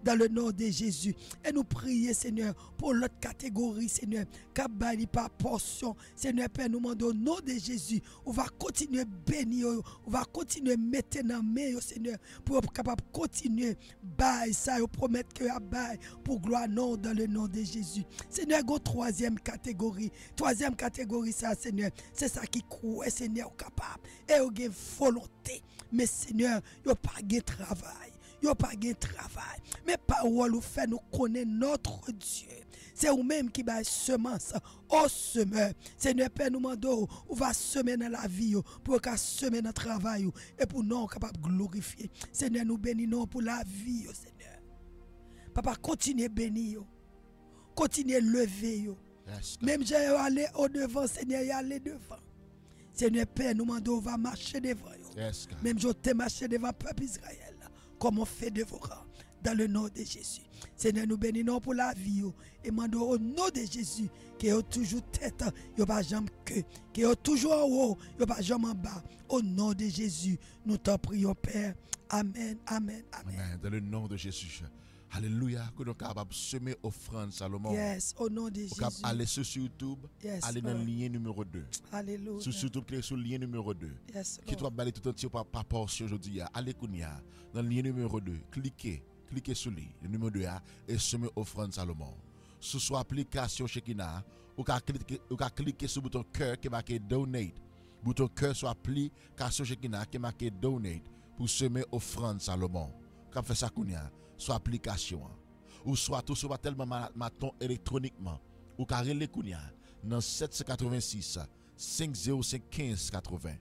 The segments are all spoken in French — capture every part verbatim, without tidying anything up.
dans le nom de Jésus. Et nous prions, Seigneur, pour l'autre catégorie, Seigneur, qui par portion. Seigneur, Père, nous demandons au nom de Jésus, on va continuer à bénir, on va continuer à mettre dans la main, Seigneur, pour être capable de continuer à ça, promettre que bail pour gloire, non, dans le nom de Jésus. Seigneur, go troisième catégorie. Troisième catégorie, ça, Seigneur, c'est ça qui croit, Seigneur, capable. Et on a volonté. Mais, Seigneur, il n'y a pas de travail. Il n'y a pas de travail. Mais parole ou fait nous connaître notre Dieu. C'est vous-même qui va semence au semeur. Seigneur Père, nous demandons, on va semer dans la vie pour qu'à semer dans le travail et pour nous capable de glorifier. Seigneur, nous bénissons pour la vie, Seigneur. Papa, continue à bénir. Continue à lever. Yes, même j'ai allé au devant, Seigneur, y aller devant. Seigneur Père, nous demandons, on va marcher devant. Yes, même je t'ai marché devant le peuple Israël. Comme on fait de vos rangs, dans le nom de Jésus. Seigneur, nous bénissons pour la vie. Et demandons au nom de Jésus, qu'il y ait toujours tête, il n'y a pas jamais queue, qu'il y ait toujours en haut, il n'y a pas jamais en bas. Au nom de Jésus, nous t'en prions, Père. Amen, amen, amen. Amen. Dans le nom de Jésus. Alléluia. Que nous sommes capables de semer offrande Salomon. Yes, au nom de Jésus. Allez sur YouTube, yes, allez dans le lien numéro deux. Alléluia. Sur YouTube, cliquez sur le lien numéro deux. Yes, qui doit balayer tout entier par, par portion aujourd'hui. Allez, Kounia, dans le lien numéro deux. Cliquez, cliquez sur lui, le numéro deux, et semez offrande Salomon. Sous soit application Shekina, ou qu'à cliquer, ou qu'à cliquer sur le bouton cœur qui est marqué donate. Le bouton cœur sur application Shekina qui est marqué donate pour semer offrande Salomon. Quand fait ça, Kounia, sur application. Ou soit tout soit tellement maton électroniquement. Ou carré les Kounia dans sept cent quatre-vingt-six cinq zéro cinq quinze quatre-vingts.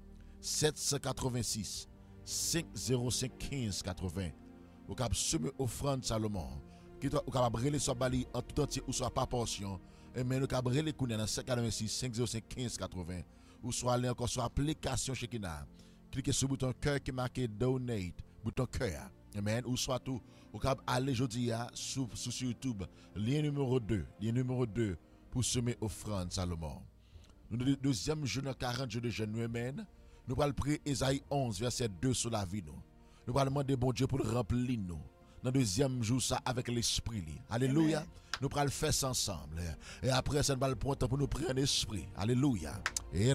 sept cent quatre-vingt-six cinq zéro cinq quinze quatre-vingts. Ou cap semer offrande Salomon. Qui ou capable reler sur bali en tout entier ou soit par portion. Et mais nous cap reler Kounia dans sept cent quatre-vingt-six cinq zéro cinq quinze quatre-vingts. Ou soit aller encore sur application Shekina. Cliquez sur le bouton cœur qui est marqué donate. Bouton cœur. Amen. Ou soit tout, ou cap aller aujourd'hui sur, sur YouTube, lien numéro deux, lien numéro deux pour semer offrande Salomon. Nous le deuxième jour quarante jours de jeûne, amen. Nous allons prier Ésaïe onze verset deux sur la vie nous. Nous allons demander bon Dieu pour remplir nous. Dans le deuxième jour ça avec l'esprit. Alléluia. Amen. Nous allons faire ça ensemble. Et après ça nous allons prendre pour nous prier en esprit. Alléluia. Et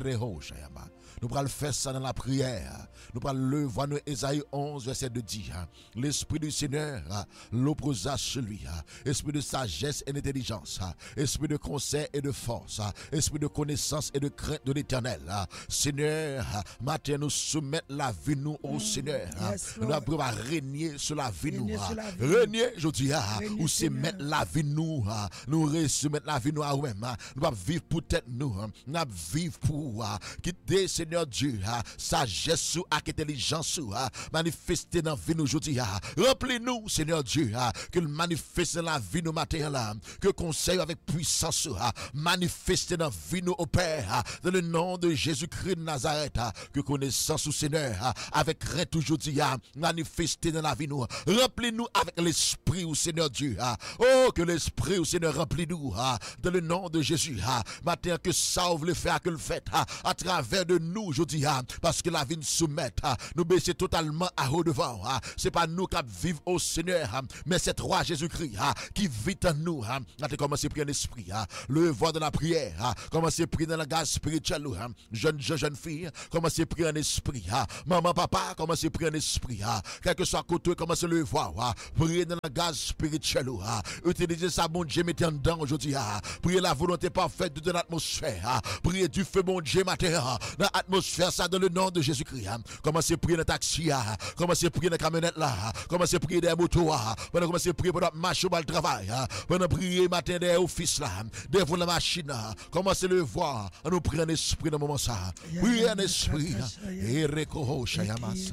nous allons faire ça dans la prière. Nous allons le voir dans Ésaïe onze, verset deux dit. L'Esprit du Seigneur l'opposa sur lui. Esprit de sagesse et d'intelligence. Esprit de conseil et de force. Esprit de connaissance et de crainte de l'Éternel. Seigneur, matin nous soumettons la vie nous au Seigneur. Yes, nous allons régner sur la vie nous. Régner, je dis, ou c'est mettre la vie nous. Nous soumettre la vie nous à nous-mêmes. Nous allons vivre pour tête nous. Nous allons vivre pour quitter, Seigneur Dieu, sagesse et intelligence manifester dans la vie nous aujourd'hui. Remplis-nous, Seigneur Dieu, que le manifeste dans la vie nous matin là, que conseil avec puissance manifeste dans la vie nous au Père, dans le nom de Jésus-Christ de Nazareth, que connaissance au Seigneur avec crainte aujourd'hui manifester dans la vie nous. Remplis-nous avec l'esprit au Seigneur Dieu. Oh, que l'esprit au Seigneur remplis-nous dans le nom de Jésus. Matin que ça ouvre le faire que le fait à travers de nous aujourd'hui, parce que la vie nous soumet, nous baisser totalement à haut devant. C'est pas nous qui vivons au Seigneur, mais c'est toi Jésus-Christ qui vit en nous. Nous commencé à prier en esprit, le voir dans la prière, commencer à prier dans la gaz spirituel, jeune jeune jeune fille, commencer à prier en esprit, maman papa, commencer à prier en esprit, quel que soit côté, commencer à le voir, prier dans la gaz spirituel, utiliser ça bon Dieu mettez en dedans aujourd'hui, prier la volonté parfaite de l'atmosphère, prier du feu bon Dieu matin dans l'atmosphère ça dans le nom de Jésus-Christ. Commencez à prier dans le taxi, commencez à prier dans la camionnette là, commencez à prier dans les motos, commencez à prier pendant marcher au travail, pendant prier matin dans l'office là, devant la machine, commencez à le voir, on nous prie en esprit dans le moment ça. Priez en esprit. Et rekoho shayamas.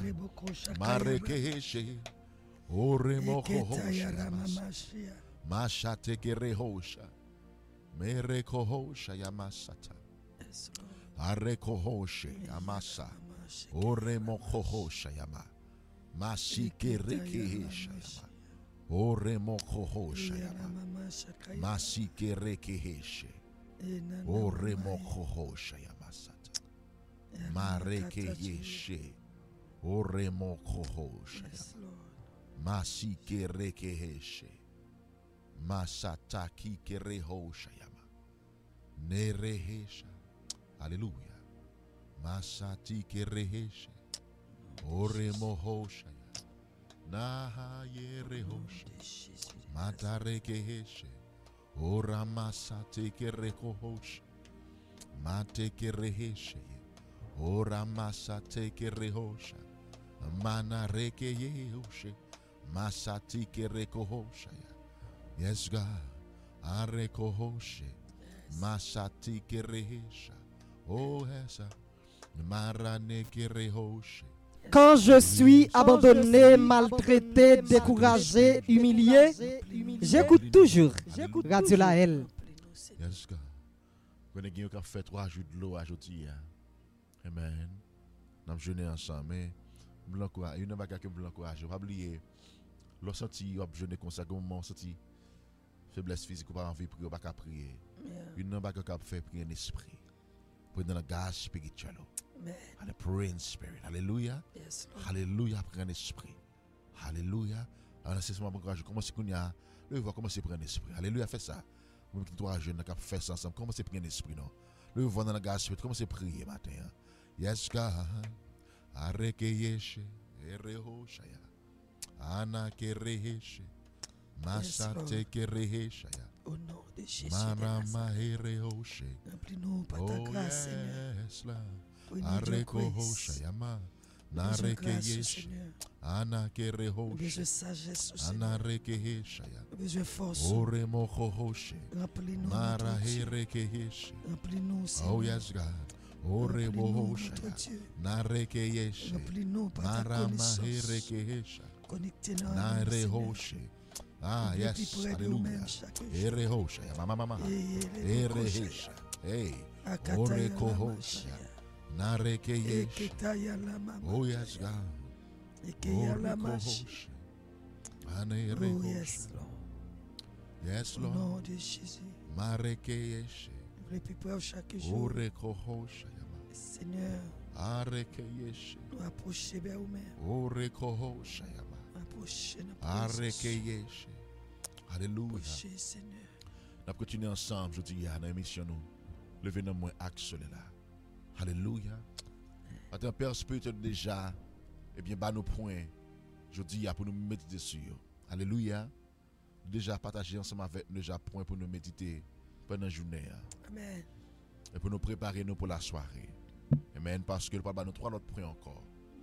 Marekehe. Oremoko. Mashate kerehosha. Merekoho shayamasata. Arekohoshe amasa. Oremoko shayama. Masikereke shayama. Oremoko shayama. Masikereke she. Oremoko shayamasata. Mareke yeshe. Oremoko shayama. Masi kerekeheshe. Masata ki kerehosha yama. Nerehesha. Alléluia. Masati kereheshe. Ore mohosha ya. Naha yerehosha. Matarekeheshe. Ora masate kerekohosha. Mate kereheshe. Ora masate kerehosha. Mana rekeyehoshe. Masati kerekohosha ya. Yes, God. Arekohoshe. Masati kerehesha. Oh, yes. Marane kerehoshe. Quand je suis abandonné, maltraité, découragé, humilié, j'écoute toujours Radio Lael. Yes, God. Quand on a fait trois jours de l'eau aujourd'hui, amen. Nous avons jeûné ensemble, mais il y a une chose qui me encourage. Pas oublier, lorsque tu as jeûné comme ça, comme on senti faiblesse physique, ou pas envie de prier, ou pas prier. Une chose qui a fait prier en esprit, pour dans le gaz spirituel. And the praying spirit. Alléluia. Yes, Alléluia. Prendre l'esprit. Alléluia. Alors, c'est ce moment que je commence à dire. Le voir comment c'est prendre l'esprit. Alléluia. Fais ça. Vous qui trois jeunes qui fait ça ensemble. Comment c'est prendre l'esprit, non? Le voir dans le gaz spirit. Comment c'est prier matin. Yes, God. Arekeyeshe. Erehoshaya. Ana kereheshe. Masate kereheshaya. Au nom de Jésus. Marama erehoshe. Remplis-nous par ta Oh, grâce, Seigneur. yes, Lord. We need your Areko grace. Hoshayama. Besoin de grâce, Narekeyesh. Seigneur. Ana kerehosh. Besoin de sagesse, Seigneur. Ana rekeheshaya. Besoin de force. Ore mohohoshe. Remplis-nous, Mara notre Dieu. herekeyesh. Remplis-nous, Seigneur. Oh yes, God. Ore Remplis-nous, mohoshaya. notre Dieu. Narekeyesh. Remplis-nous par ta Mara connaissance. maherekeyesha. Connectez-nous à nous, Narehoshe. Ah Seigneur. Plus yes, près de alléluia. nous-mêmes chaque jour. Erehoshaya. Mama mama. Et Erehesha. Hey. Akataya Ore la kohoshaya. mashaya. Narekeyesh. Eketaya la mama. Oh yes, God. Ekeya la Ore mashi. kohoshe. Oh Anerehoshe. yes, Lord. Yes, Au Lord. nom de Jésus. Marekeyeshe. Le plus près chaque jour. Ore kohoshe. Seigneur, Arekeyeshe. nous approcher vers vous-même. Ore kohoshe. Approcher notre présence. Arekeyeshe. Alléluia. Approcher, Seigneur. Nous continuons ensemble, je dis, dans l'émission, nous. Levez nous moins axe là. Alléluia. Attends, Père spirituel déjà, eh bien, bas nos points, je dis, pour nous méditer sur. Alléluia. Déjà partager ensemble avec nous, déjà point pour nous méditer pendant la journée. Amen. Et pour nous préparer nous pour la soirée. Amen. Parce que le papa nous trois autres points encore.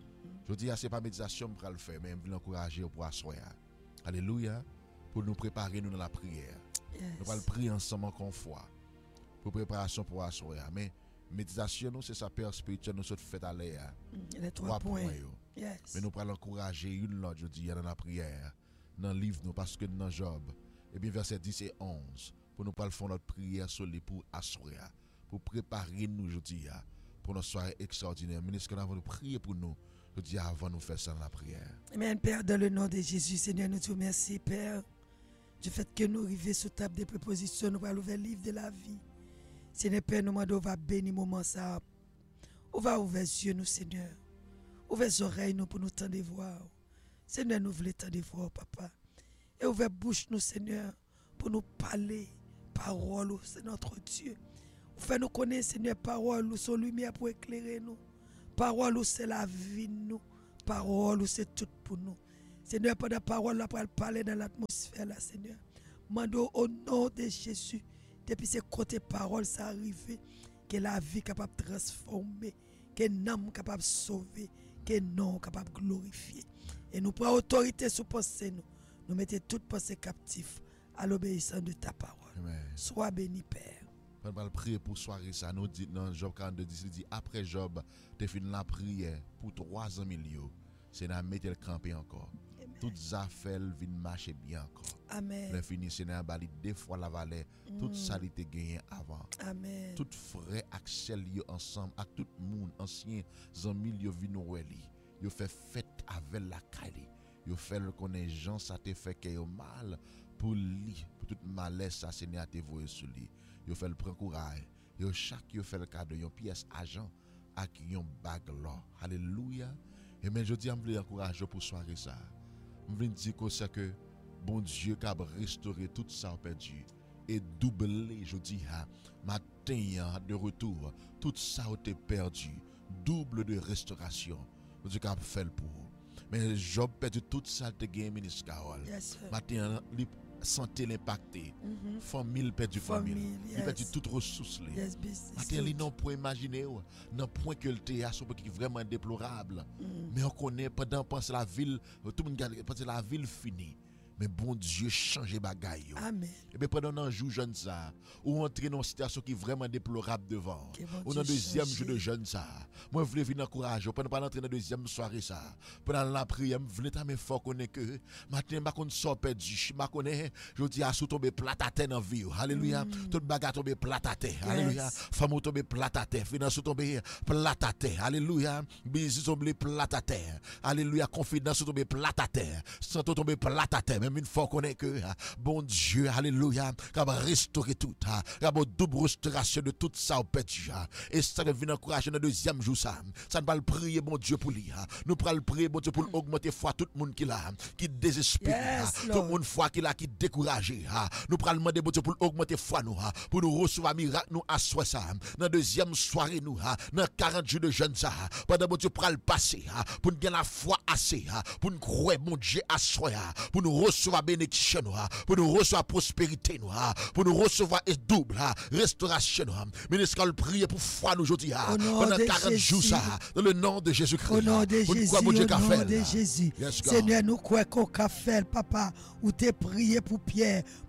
Je dis, ce n'est pas méditation pour le faire, mais je veux l'encourager pour la soirée. Alléluia. Pour nous préparer nous dans la prière. Yes. Nous allons prier ensemble encore une fois. Pour préparation pour la soirée. Mais méditation, nous, c'est sa père spirituelle, nous sommes fait à l'air. Les trois points. points. Yes. Mais nous allons encourager une autre, je dis, dans la prière. Dans le livre, nous, parce que dans Job, et bien, verset dix et onze, pour nous parler faire notre prière sur les pour assurer, pour préparer nous, je dis, pour notre soirée extraordinaire. Ministre, nous avons prier pour nous, je dis, avant de nous faire ça dans la prière. Amen, Père, dans le nom de Jésus, Seigneur, nous te remercions, Père, du fait que nous arrivons sous table des prépositions, nous allons ouvrir le livre de la vie. Seigneur, Père, nous demandons, on va bénir le moment ça. On va ouvrir les yeux, nous, Seigneur. Ouvrir les oreilles, nous, pour nous tendre voir. Seigneur, nous voulons tendre voir, Papa. Et ouvrir la bouche, nous, Seigneur, pour nous parler. Parole, c'est notre Dieu. Fais nous connaître, Seigneur, parole, c'est lumière pour éclairer nous. Parole, c'est la vie, nous. Parole, c'est tout pour nous. Seigneur, pendant la parole, là, pour parler dans l'atmosphère, là, Seigneur. Mando au nom de Jésus, depuis ces côtés paroles, ça arrive, que la vie capable de transformer, que l'âme capable de sauver, que non capable de glorifier. Et nous prenons autorité sur pensée, nous. Nous mettons toute pensée captive à l'obéissance de ta parole. Amen. Sois béni, Père. On va prier pour soirée, ça nous dit dans Job quarante-deux, il dit, après Job, tu fini la prière pour trois ans milieu. C'est dans mettre le camper encore. Amen. Toutes les affaires viennent marcher bien encore. Amen. Le fini, c'est dans bali deux fois la vallée, Mm. toute ça a été gagné avant. Amen. Tout frère accès ensemble, avec tout le monde, ancien amis, ils viennent nous voir. Ils fait fête avec la caille. Ils fait reconnaître gens, ça te fait qu'il y a mal pour lui, pour tout malaise, ça c'est à te voir sur lui. Ils fait le prendre courage. Ils chaque yo fait le cadeau, une pièce argent avec une bague là. Alléluia. Et mais je dis, je veux encourager pour soirée ça. je viens dire comme ça que bon Dieu qui a restauré tout ça perdu et doublé, je dis, matin de retour, tout ça a été perdu, double de restauration, bon Dieu qui a fait pour. Mais Job perdu tout ça de gain ministre Carole. Yes, sir. Matin, il santé l'impacté, Mhm. famille perdu famille, Famille, il yes. perdu toute ressource. Yes, business. Matin, il non pour imaginer, non point que le théâtre qui est vraiment déplorable. Mais on connaît pendant penser la ville, tout le monde pense la ville finie. Mais bon Dieu change bagaille. Amen. Et bien pendant un jour jeune ça, ou entrer dans une situation qui est vraiment déplorable devant. Que bon Ou dans le Dieu deuxième change. jour de jeune ça. Moi je voulais venir encourager pendant pas entrer dans la deuxième soirée ça. Pendant la prière, je voulais t'amener fort connaître que matin pas qu'on sort perdu, je connais, je dis à sous tomber plat à terre dans vie. Alléluia. Toute bagarre tomber plat à terre. Alléluia. Femme tomber plat à terre, finance tomber plat à terre. Alléluia. Business tomber plat à terre. Alléluia. Confidence tomber plat à terre. Santé tomber plat à terre. Une fois qu'on est que bon Dieu, alléluia, qui va restaurer tout, qui va une double restauration de tout ça au perdu. Et ça vient encourager dans le deuxième jour ça. Ça ne va le prier bon Dieu pour lui. Nous prenons le prier bon Dieu pour augmenter foi tout le monde qui l'a, qui désespère, Yes, tout le Lord. monde foi qui l'a, qui découragé. Nous prenons demander bon Dieu pour augmenter foi nous, pour nous recevoir miracle nous à soi ça. Dans la deuxième soirée nous, dans quarante jours de jeûne ça, pendant bon Dieu pour le passer, pour nous gagner la foi assez, pour nous croire mon Dieu à soi, pour nous recevoir bénédiction, pour nous recevoir prospérité, pour nous recevoir et double restauration. Ministre, le prier pour foi nous aujourd'hui, Au nom pendant de quarante Jésus. jours, ça, dans le nom de Jésus-Christ. Au nom de Pour nous Jésus, croire, au bon Dieu, qu'a nom fait, de là. Jésus. Yes, God. Seigneur, nous croyons qu'on a fait, papa, ou t'es prié pour Pierre,